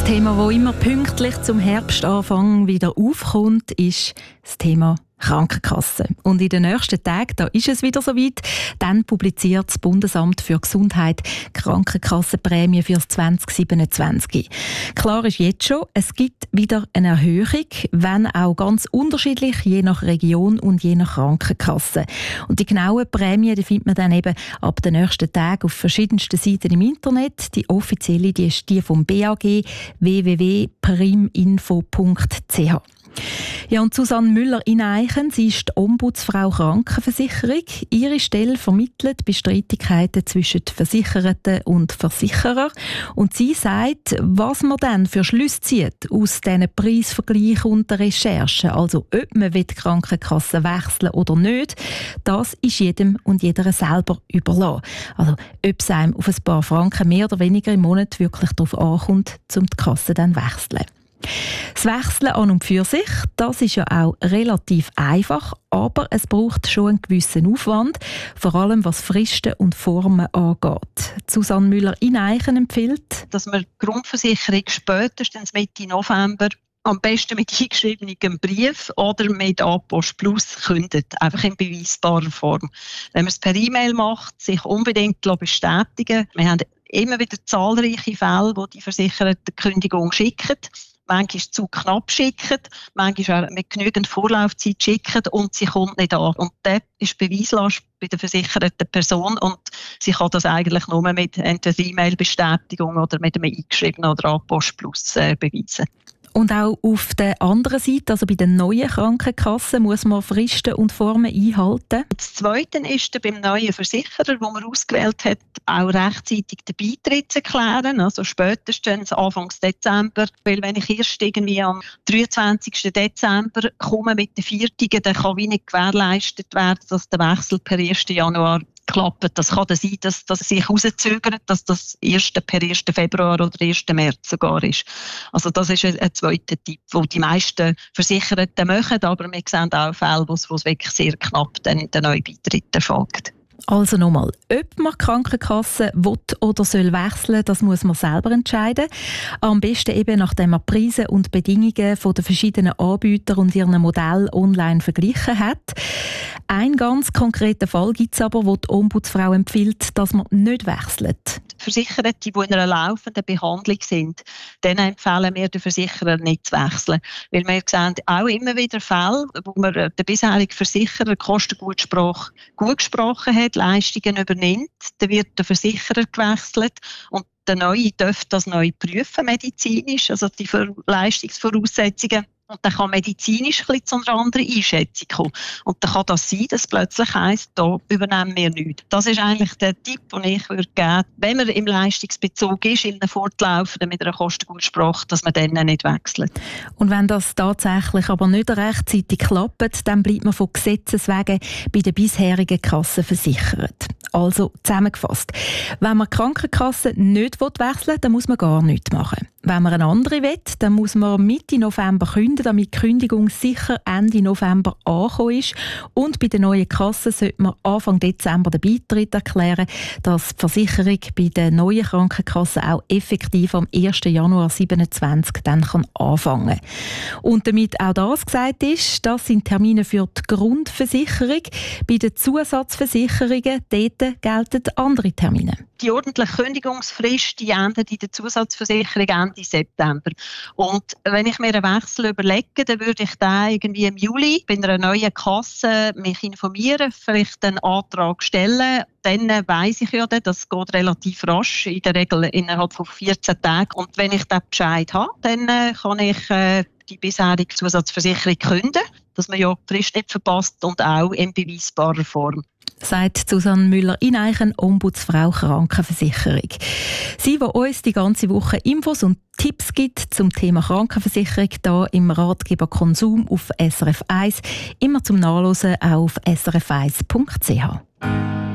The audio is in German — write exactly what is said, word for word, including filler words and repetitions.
Ein Thema, das immer pünktlich zum Herbstanfang wieder aufkommt, ist das Thema Krankenkasse. Und in den nächsten Tagen, da ist es wieder soweit, dann publiziert das Bundesamt für Gesundheit Krankenkassenprämie für das zwanzig siebenundzwanzig. Klar ist jetzt schon, es gibt wieder eine Erhöhung, wenn auch ganz unterschiedlich, je nach Region und je nach Krankenkasse. Und die genauen Prämien, die findet man dann eben ab den nächsten Tagen auf verschiedensten Seiten im Internet. Die offizielle, die ist die vom B A G, w w w punkt priminfo punkt c h. Ja, und Susanne Müller-Ineichen, sie ist die Ombudsfrau Krankenversicherung. Ihre Stelle vermittelt bei Streitigkeiten zwischen Versicherten und Versicherer. Und sie sagt, was man dann für Schlüsse zieht aus diesen Preisvergleichen und der Recherche, also ob man die Krankenkasse wechseln oder nicht, das ist jedem und jeder selber überlassen. Also ob es einem auf ein paar Franken mehr oder weniger im Monat wirklich darauf ankommt, um die Kasse dann zu wechseln. Das Wechseln an und für sich, das ist ja auch relativ einfach, aber es braucht schon einen gewissen Aufwand, vor allem was Fristen und Formen angeht. Susanne Müller-Ineichen empfiehlt, dass man die Grundversicherung spätestens Mitte November am besten mit eingeschriebenem Brief oder mit A-Post Plus kündet, einfach in beweisbarer Form. Wenn man es per E-Mail macht, sich unbedingt bestätigen. Wir haben immer wieder zahlreiche Fälle, wo die Versicherten die Kündigung schicken. Manchmal zu knapp schicken, manchmal auch mit genügend Vorlaufzeit schicken und sie kommt nicht an. Und das ist Beweislast bei der versicherten Person und sie kann das eigentlich nur mit entweder E-Mail-Bestätigung oder mit einem eingeschriebenen oder A-Post Plus äh, beweisen. Und auch auf der anderen Seite, also bei den neuen Krankenkassen, muss man Fristen und Formen einhalten. Das Zweite ist beim neuen Versicherer, den man ausgewählt hat, auch rechtzeitig den Beitritt zu erklären, also spätestens Anfang Dezember. Weil wenn ich erst irgendwie am dreiundzwanzigsten Dezember komme mit den Viertigen, dann kann wie nicht gewährleistet werden, dass der Wechsel per ersten Januar klappt. Das kann dann sein, dass das sich herauszögert, dass das erste per ersten Februar oder ersten März sogar ist. Also das ist ein, ein zweiter Tipp, den die meisten Versicherten machen, aber wir sehen auch Fälle, wo es wirklich sehr knapp dann der neue Beitritt erfolgt. Also nochmal, ob man die Krankenkasse will oder soll wechseln, das muss man selber entscheiden. Am besten eben, nachdem man die Preise und Bedingungen von den verschiedenen Anbietern und ihren Modellen online verglichen hat. Ein ganz konkreter Fall gibt es aber, wo die Ombudsfrau empfiehlt, dass man nicht wechselt. Versicherte, die in einer laufenden Behandlung sind, denen empfehlen wir den Versicherer nicht zu wechseln. Weil wir sehen auch immer wieder Fälle, wo man der bisherige Versicherer Kostengutsprache gut gesprochen hat, Leistungen übernimmt, dann wird der Versicherer gewechselt und der Neue darf das neu prüfen, medizinisch, also die Leistungsvoraussetzungen. Und dann kann medizinisch ein bisschen zu einer anderen Einschätzung kommen. Und dann kann das sein, dass es plötzlich heisst, da übernehmen wir nichts. Das ist eigentlich der Tipp, den ich würde geben, wenn man im Leistungsbezug ist, in einem Fortlaufenden mit einer Kostengutsprache, dass man dann nicht wechselt. Und wenn das tatsächlich aber nicht rechtzeitig klappt, dann bleibt man von Gesetzes wegen bei der bisherigen Kasse versichert. Also zusammengefasst, wenn man die Krankenkasse nicht wechseln will, dann muss man gar nichts machen. Wenn man eine andere will, dann muss man Mitte November kündigen, damit die Kündigung sicher Ende November angekommen ist. Und bei der neuen Kasse sollte man Anfang Dezember den Beitritt erklären, dass die Versicherung bei der neuen Krankenkasse auch effektiv am ersten Januar siebenundzwanzig dann kann anfangen kann. Und damit auch das gesagt ist, das sind Termine für die Grundversicherung. Bei den Zusatzversicherungen dort gelten andere Termine. Die ordentliche Kündigungsfrist die endet in der Zusatzversicherung Ende September. Und wenn ich mir einen Wechsel überlege, dann würde ich da irgendwie im Juli bei einer neuen Kasse mich informieren, vielleicht einen Antrag stellen. Dann weiss ich ja, das geht relativ rasch, in der Regel innerhalb von vierzehn Tagen. Und wenn ich den Bescheid habe, dann kann ich äh, die bisherige Zusatzversicherung künden, dass man ja die Frist nicht verpasst und auch in beweisbarer Form. Sagt Susanne Müller-Ineichen, Ombudsfrau Krankenversicherung. Sie, die uns die ganze Woche Infos und Tipps gibt zum Thema Krankenversicherung, hier im Ratgeber Konsum auf S R F eins. Immer zum Nachlesen auch auf s r f eins punkt c h.